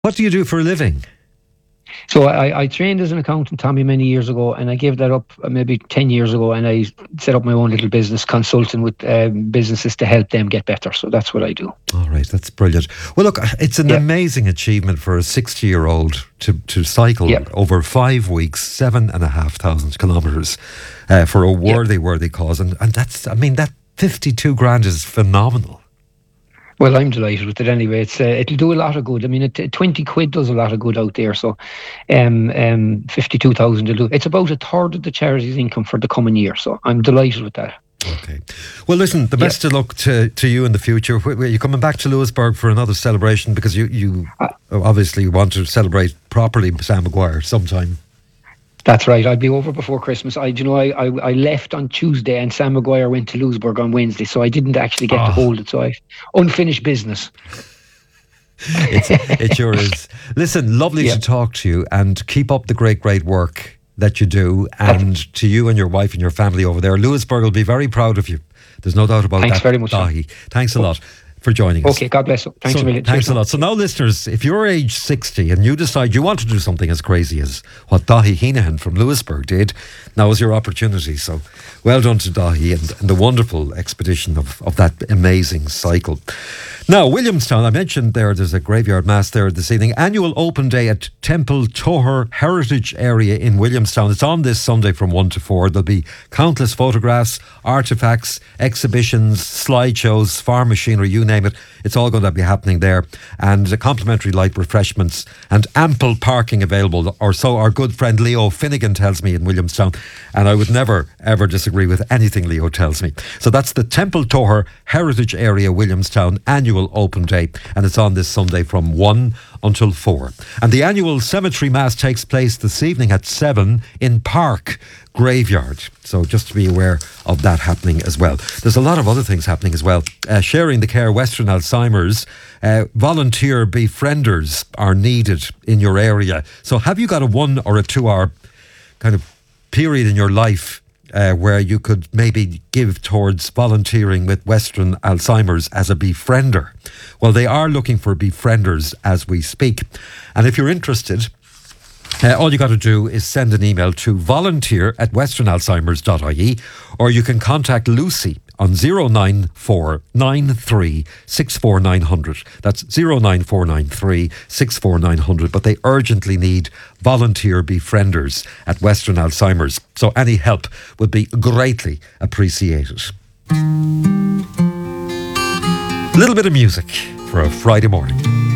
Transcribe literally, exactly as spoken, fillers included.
What do you do for a living? So I, I trained as an accountant, Tommy, many years ago, and I gave that up uh, maybe ten years ago, and I set up my own little business, consulting with um, businesses to help them get better. So that's what I do. All right, that's brilliant. Well, look, it's an Yeah. amazing achievement for a sixty-year-old to, to cycle Yeah. over five weeks, seven and a half thousand kilometres uh, for a worthy, worthy cause. And, and that's, I mean, that fifty-two grand is phenomenal. Well, I'm delighted with it anyway. It's uh, it'll do a lot of good. I mean, it, twenty quid does a lot of good out there. So, um, um, fifty-two thousand will do. It's about a third of the charity's income for the coming year. So I'm delighted with that. Okay. Well, listen, the best Yeah. of luck to, to you in the future. Wh- Are you coming back to Lewisburg for another celebration? Because you, you Uh, obviously want to celebrate properly Sam Maguire sometime. That's right. I'll be over before Christmas. I, you know, I, I, I left on Tuesday, and Sam Maguire went to Lewisburg on Wednesday, so I didn't actually get Oh. to hold it. So I unfinished business. It's, it sure is. Listen, lovely Yeah. to talk to you, and keep up the great, great work that you do. And to you and your wife and your family over there, Lewisburg will be very proud of you. There's no doubt about Thanks that. very much, sir. Dahi. Thanks a lot for joining us. Okay, God bless you. Thanks So, a million. Thanks Cheers a now. lot. So now, listeners, if you're age sixty and you decide you want to do something as crazy as what Dahi Heenahan from Lewisburg did, now is your opportunity. So well done to Dahi and, and the wonderful expedition of, of that amazing cycle. Now, Williamstown, I mentioned there, there's a graveyard mass there this evening. Annual open day at Temple Toher Heritage Area in Williamstown. It's on this Sunday from one to four. There'll be countless photographs, artefacts, exhibitions, slideshows, farm machinery, you name it. It's all going to be happening there. And uh, complimentary light refreshments and ample parking available, or so our good friend Leo Finnegan tells me in Williamstown. And I would never, ever disagree with anything Leo tells me. So that's the Temple Toher Heritage Area, Williamstown, annual open day. And it's on this Sunday from one until four. And the annual cemetery mass takes place this evening at seven in Park Graveyard. So just to be aware of that happening as well. There's a lot of other things happening as well. Uh, sharing the care, Western Alzheimer's, uh, volunteer befrienders are needed in your area. So have you got a one or a two hour kind of period in your life uh, where you could maybe give towards volunteering with Western Alzheimer's as a befriender? Well, they are looking for befrienders as we speak. And if you're interested, Uh, all you got to do is send an email to volunteer at western alzheimers dot I E, or you can contact Lucy on zero nine four nine three six four nine zero zero. That's zero nine four nine three six four nine zero zero. But they urgently need volunteer befrienders at Western Alzheimer's. So any help would be greatly appreciated. A little bit of music for a Friday morning.